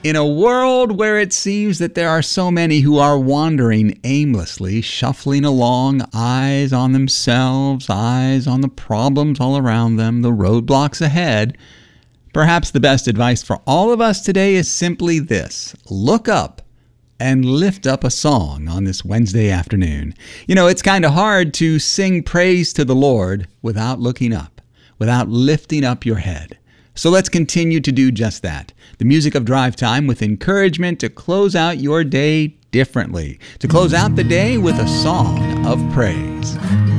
In a world where it seems that there are so many who are wandering aimlessly, shuffling along, eyes on themselves, eyes on the problems all around them, the roadblocks ahead, perhaps the best advice for all of us today is simply this: look up and lift up a song on this Wednesday afternoon. You know, it's kind of hard to sing praise to the Lord without looking up, without lifting up your head. So let's continue to do just that. The music of Drive Time with encouragement to close out your day differently, to close out the day with a song of praise.